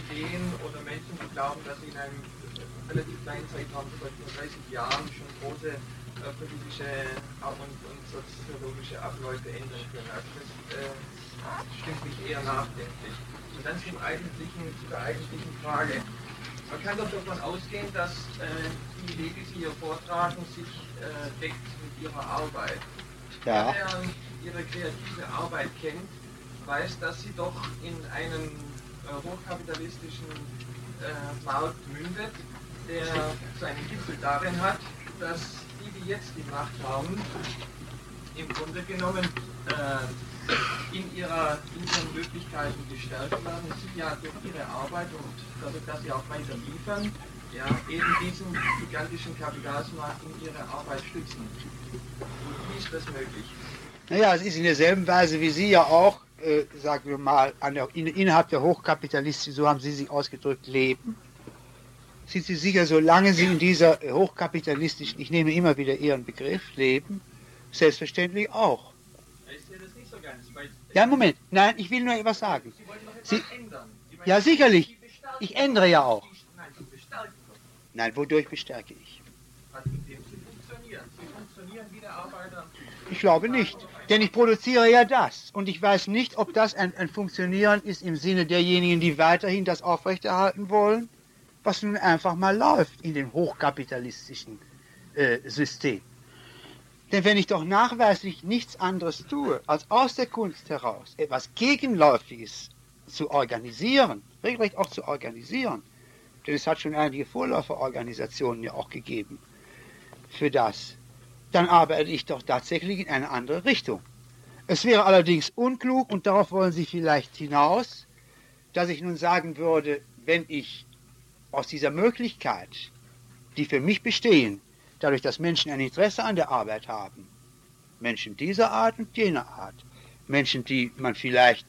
verstehen oder Menschen, die glauben, dass sie in einem relativ kleinen Zeitraum, von 30 Jahren, schon große politische und soziologische Abläufe ändern können. Also das stimmt mich eher nachdenklich. Und dann zur eigentlichen Frage. Man kann doch davon ausgehen, dass die Idee, die Sie hier vortragen, sich deckt mit Ihrer Arbeit. Ja. Wer Ihre kreative Arbeit kennt, weiß, dass sie doch in einen hochkapitalistischen Markt mündet, der seinen Gipfel darin hat, dass die jetzt die Macht haben, im Grunde genommen in ihren Möglichkeiten gestärkt werden, sie ja durch ihre Arbeit und dadurch, dass sie auch weiter liefern, ja, eben diesen gigantischen Kapitalsmarkt in ihre Arbeit stützen. Wie ist das möglich? Naja, es ist in derselben Weise wie Sie ja auch, sagen wir mal, innerhalb der Hochkapitalisten, so haben Sie sich ausgedrückt, leben. Sind Sie sicher, solange Sie in dieser hochkapitalistischen, ich nehme immer wieder Ihren Begriff, leben, selbstverständlich auch. Ich sehe das nicht so ganz. Ja, Moment, nein, ich will nur etwas sagen. Sie wollten doch etwas ändern. Ja, sicherlich. Ich ändere ja auch. Nein, Sie bestärken doch. Nein, wodurch bestärke ich? Also indem Sie funktionieren. Sie funktionieren wie der Arbeiter. Ich glaube nicht, denn ich produziere ja das. Und ich weiß nicht, ob das ein Funktionieren ist im Sinne derjenigen, die weiterhin das aufrechterhalten wollen, was nun einfach mal läuft in dem hochkapitalistischen System. Denn wenn ich doch nachweislich nichts anderes tue, als aus der Kunst heraus etwas Gegenläufiges zu organisieren, regelrecht auch zu organisieren, denn es hat schon einige Vorläuferorganisationen ja auch gegeben für das, dann arbeite ich doch tatsächlich in eine andere Richtung. Es wäre allerdings unklug, und darauf wollen Sie vielleicht hinaus, dass ich nun sagen würde, wenn ich aus dieser Möglichkeit, die für mich bestehen, dadurch, dass Menschen ein Interesse an der Arbeit haben, Menschen dieser Art und jener Art, Menschen, die man vielleicht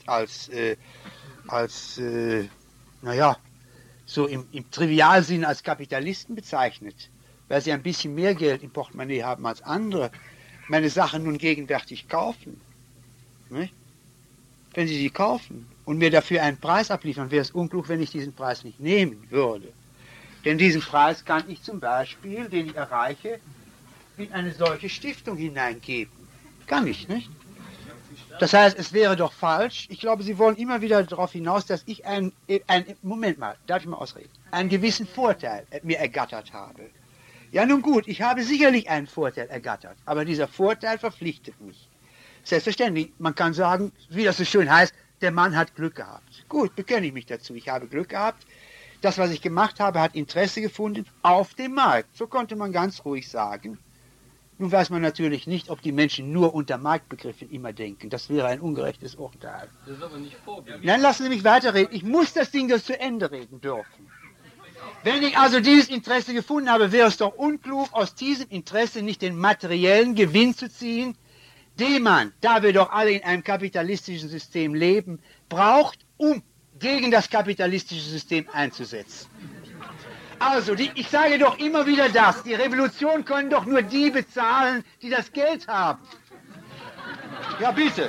so im Trivialsinn als Kapitalisten bezeichnet, weil sie ein bisschen mehr Geld im Portemonnaie haben als andere, meine Sachen nun gegenwärtig kaufen. Nicht? Wenn sie kaufen und mir dafür einen Preis abliefern, wäre es unklug, wenn ich diesen Preis nicht nehmen würde. Denn diesen Preis kann ich zum Beispiel, den ich erreiche, in eine solche Stiftung hineingeben. Kann ich, nicht? Das heißt, es wäre doch falsch. Ich glaube, Sie wollen immer wieder darauf hinaus, dass ich Moment mal, darf ich mal ausreden, einen gewissen Vorteil mir ergattert habe. Ja, nun gut, ich habe sicherlich einen Vorteil ergattert, aber dieser Vorteil verpflichtet mich. Selbstverständlich, man kann sagen, wie das so schön heißt, der Mann hat Glück gehabt. Gut, bekenne ich mich dazu, ich habe Glück gehabt. Das, was ich gemacht habe, hat Interesse gefunden auf dem Markt. So konnte man ganz ruhig sagen. Nun weiß man natürlich nicht, ob die Menschen nur unter Marktbegriffen immer denken. Das wäre ein ungerechtes Urteil. Das ist aber nicht vorgegeben. Nein, lassen Sie mich weiterreden. Ich muss das Ding das zu Ende reden dürfen. Wenn ich also dieses Interesse gefunden habe, wäre es doch unklug, aus diesem Interesse nicht den materiellen Gewinn zu ziehen, den man, da wir doch alle in einem kapitalistischen System leben, braucht, um gegen das kapitalistische System einzusetzen. Also, ich sage doch immer wieder das, die Revolution können doch nur die bezahlen, die das Geld haben. Ja, bitte.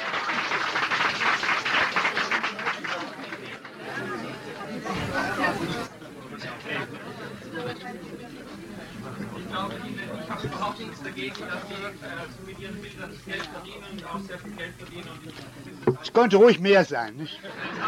Ich habe überhaupt nichts dagegen, dass Sie mit Ihren Bildern Geld verdienen und auch sehr viel Geld verdienen. Es könnte ruhig mehr sein, nicht?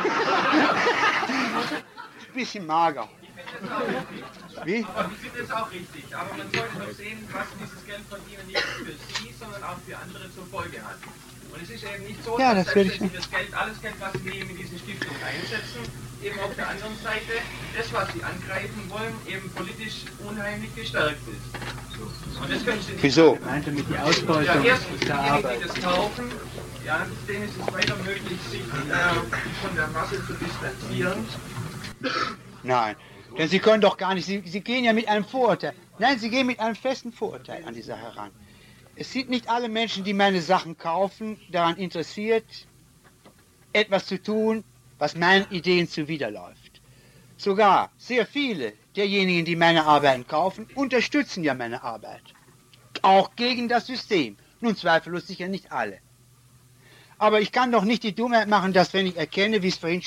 Ein bisschen mager. Wie? Aber ich finde das auch richtig. Aber man sollte doch sehen, was dieses Geld verdienen nicht für Sie, sondern auch für andere zur Folge hat. Und es ist eben nicht so, Ja, dass das selbst wenn Sie das Geld, alles Geld, was Sie nehmen, in diese Stiftung einsetzen, eben auf der anderen Seite das, was Sie angreifen wollen, eben politisch unheimlich gestärkt ist. Und das können Sie nicht. Wieso? Meinte mit die Ausbeutung Ja, erstens, der diejenigen, Arbeit. die das kaufen, ja, denen ist es weiter möglich, sich von der Masse zu distanzieren. Nein, denn Sie können doch gar nicht, Sie gehen ja mit einem Vorurteil. Nein, Sie gehen mit einem festen Vorurteil an die Sache heran. Es sind nicht alle Menschen, die meine Sachen kaufen, daran interessiert, etwas zu tun, was meinen Ideen zuwiderläuft. Sogar sehr viele derjenigen, die meine Arbeiten kaufen, unterstützen ja meine Arbeit. Auch gegen das System. Nun zweifellos sicher nicht alle. Aber ich kann doch nicht die Dummheit machen, dass wenn ich erkenne, wie es vorhin